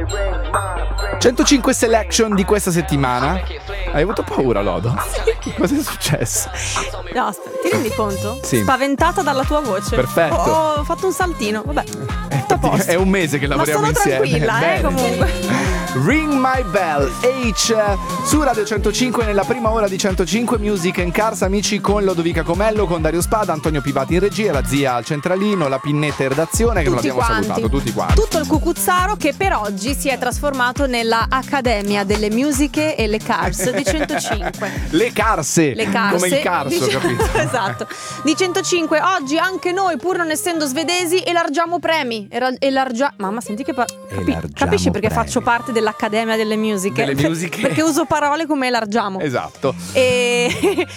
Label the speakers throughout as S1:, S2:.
S1: 105 selection di questa settimana. Hai avuto paura, Lodo? Sì. Cosa è successo?
S2: No, ti rendi conto?
S1: Sì.
S2: Spaventata dalla tua voce.
S1: Perfetto.
S2: Ho fatto un saltino. Vabbè. Tutto a posto.
S1: È un mese che lavoriamo insieme.
S2: Ma sono tranquilla, comunque.
S1: Ring My Bell, H su Radio 105 nella prima ora di 105 Music and Cars, amici, con Lodovica Comello, con Dario Spada, Antonio Pivati in regia, la zia al centralino, la Pinnetta in redazione, che non abbiamo salutato, tutti quanti.
S2: Tutto il cucuzzaro che per oggi si è trasformato nella Accademia delle Musiche e le Cars di 105.
S1: Le carse, come il carso, capito?
S2: Esatto. Di 105 oggi anche noi, pur non essendo svedesi, elargiamo premi. Mamma, senti che capisci perché
S1: premi.
S2: Faccio parte dell'Accademia delle Musiche? Perché uso parole come elargiamo.
S1: Esatto.
S2: E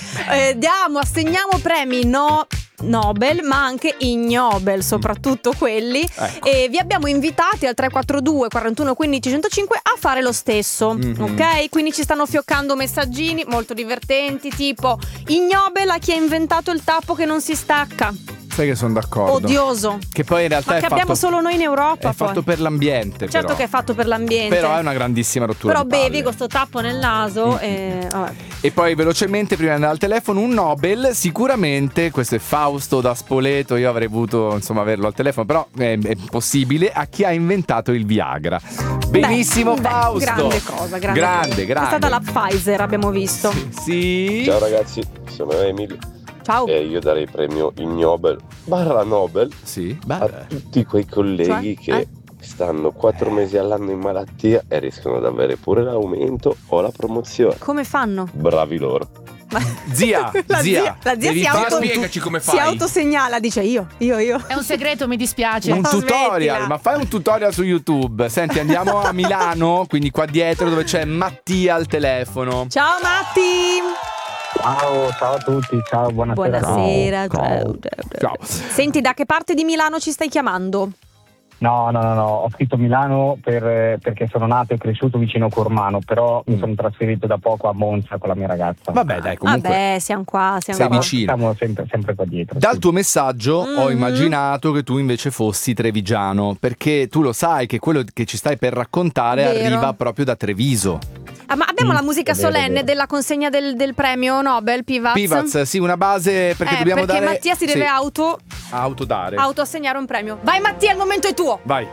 S2: assegniamo premi Nobel, ma anche ignobel, soprattutto quelli.
S1: Ecco.
S2: E vi abbiamo invitati al 342 41 15 105 a fare lo stesso. Ok? Quindi ci stanno fioccando messaggini molto divertenti, tipo ignobel a chi ha inventato il tappo che non si stacca.
S1: Sai che sono d'accordo.
S2: Odioso.
S1: Che poi in realtà
S2: che abbiamo solo noi in Europa.
S1: È fatto per l'ambiente.
S2: Certo
S1: però.
S2: che è fatto per l'ambiente.
S1: Però è una grandissima rottura
S2: Però
S1: di palle.
S2: bevi questo tappo nel naso e vabbè.
S1: E poi velocemente, prima di andare al telefono, un Nobel. Sicuramente, questo è Fausto da Spoleto. Io avrei voluto averlo al telefono, però è possibile, a chi ha inventato il Viagra. Benissimo, Fausto.
S2: Grande cosa,
S1: grande.
S2: È stata la Pfizer, abbiamo visto.
S1: Sì.
S3: Ciao ragazzi, sono Emil.
S2: Ciao.
S3: E io darei premio Ignobel barra Nobel a tutti quei colleghi che stanno 4 mesi all'anno in malattia e rischiano di avere pure l'aumento o la promozione.
S2: Come fanno?
S3: Bravi loro.
S1: Zia,
S2: la zia
S4: spiegaci come fai.
S2: Si autosegnala, dice io.
S5: È un segreto, mi dispiace.
S1: Un tutorial,
S2: smettila.
S1: ma fai un tutorial su YouTube. Senti, andiamo a Milano, quindi qua dietro dove c'è Mattia al telefono.
S2: Ciao Matti.
S6: Ciao a tutti, ciao, buonasera.
S2: Buonasera,
S1: Ciao.
S2: Senti, da che parte di Milano ci stai chiamando?
S6: No, ho scritto Milano perché sono nato e cresciuto vicino a Cormano, però mi sono trasferito da poco a Monza con la mia ragazza.
S1: Vabbè, dai, comunque.
S2: Vabbè, siamo qua.
S1: Sei vicino.
S6: Siamo sempre qua dietro.
S1: Dal tuo messaggio ho immaginato che tu invece fossi trevigiano, perché tu lo sai che quello che ci stai per raccontare
S2: Vero.
S1: arriva proprio da Treviso.
S2: Ma abbiamo la musica
S6: è vero,
S2: solenne
S6: è vero.
S2: della consegna del premio Nobel
S1: Pivaz, sì, una base perché dobbiamo
S2: perché
S1: dare.
S2: Mattia si deve autoassegnare un premio. Vai Mattia, il momento è tuo.
S1: Vai.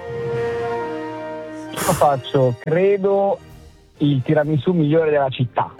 S6: Io faccio, credo, il tiramisù migliore della città.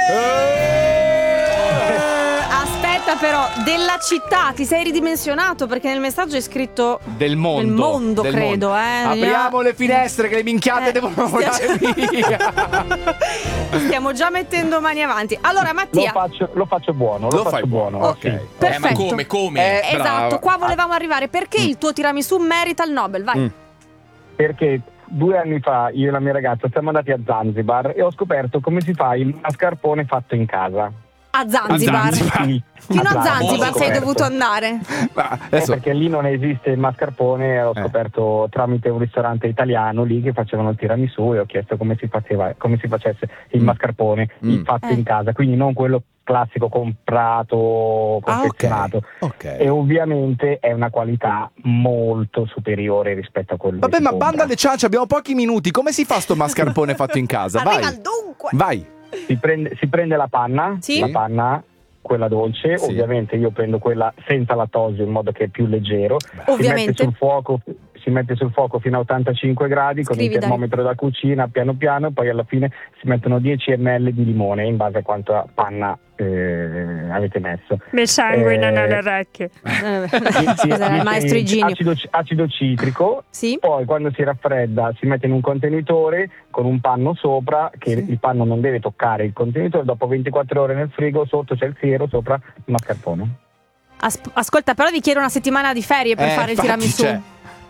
S2: Aspetta però, della città ti sei ridimensionato perché nel messaggio è scritto
S1: Del mondo.
S2: del credo,
S1: mondo. Apriamo le finestre che le minchiate devono volare via.
S2: Stiamo già mettendo mani avanti. Allora Mattia,
S6: Lo faccio buono.
S1: Lo fai buono.
S2: ok, perfetto.
S4: Ma come?
S2: Esatto,
S1: brava.
S2: qua volevamo arrivare. Perché il tuo tiramisù merita il Nobel? Vai.
S6: Perché 2 anni fa io e la mia ragazza siamo andati a Zanzibar e ho scoperto come si fa il mascarpone fatto in casa.
S2: A Zanzibar.
S6: Sì.
S2: Fino a Zanzibar
S6: Ho
S2: sei
S6: scoperto.
S2: dovuto andare.
S1: Ma adesso
S6: Perché lì non esiste il mascarpone, l'ho scoperto tramite un ristorante italiano lì che facevano il tiramisù e ho chiesto come si facesse il mascarpone fatto in casa, quindi non quello classico comprato, confezionato.
S1: ok.
S6: E ovviamente è una qualità molto superiore rispetto a quello
S1: Vabbè,
S6: che si
S1: ma
S6: compra.
S1: banda alle ciance, abbiamo pochi minuti. Come si fa sto mascarpone fatto in casa?
S2: Arriva
S1: Vai.
S2: al dunque.
S1: Vai.
S6: Si prende la panna,
S2: Sì.
S6: la panna quella dolce,
S1: Sì.
S6: ovviamente io prendo quella senza lattosio in modo che è più leggero.
S2: Ovviamente.
S6: Si mette sul fuoco fino a 85 gradi con
S2: Scrivi,
S6: il
S2: dai.
S6: termometro da cucina piano piano, poi alla fine si mettono 10 ml di limone in base a quanta panna avete messo.
S5: Mi sanguinano le orecchie.
S2: Scusa, il maestro Iginio.
S6: Acido citrico.
S2: Sì.
S6: Poi quando si raffredda si mette in un contenitore con un panno sopra, che il panno non deve toccare il contenitore, dopo 24 ore nel frigo, sotto c'è il siero, sopra il mascarpone.
S2: Ascolta, però vi chiedo una settimana di ferie per fare il
S1: infatti,
S2: tiramisù.
S1: cioè.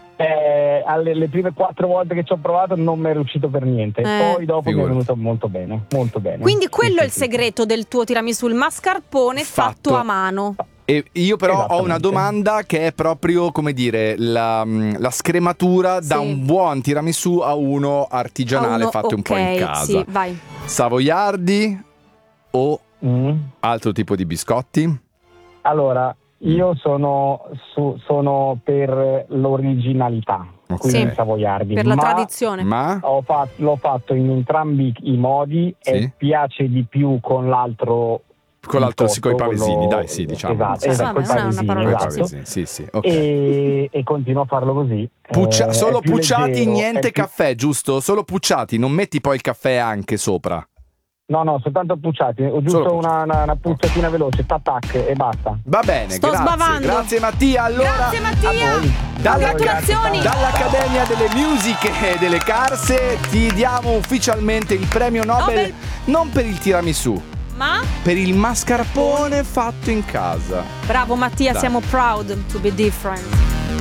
S6: Le prime 4 volte che ci ho provato non mi è riuscito per niente, poi dopo mi è venuto molto bene.
S2: Quindi quello è il
S6: Sì.
S2: segreto del tuo tiramisù, il mascarpone fatto a mano.
S1: E io però ho
S6: Esattamente.
S1: una domanda che è proprio, come dire, la scrematura da
S2: Sì.
S1: un buon tiramisù a uno artigianale fatto un po' in casa.
S2: Sì, vai.
S1: Savoiardi o altro tipo di biscotti?
S6: Allora, io sono per l'originalità. quindi savoiardi.
S2: Per la tradizione.
S1: Ma
S6: l'ho fatto in entrambi i modi e piace di più con l'altro.
S1: Con l'altro, con i pavesini, dai, sì, diciamo.
S6: Esatto, con i pavesini,
S1: sì, okay.
S6: E continuo a farlo così.
S1: Solo pucciati,
S6: leggero,
S1: niente caffè, giusto? Solo pucciati, non metti poi il caffè anche sopra.
S6: No, soltanto pucciati, ho giusto una puzzatina veloce, tac e basta.
S1: Va bene, grazie Mattia. Allora,
S2: grazie Mattia. Congratulazioni.
S1: Dall'Accademia delle Musiche e delle Carse ti diamo ufficialmente il premio Nobel. Non per il tiramisù, ma per il mascarpone fatto in casa.
S2: Bravo Mattia, siamo proud to be different.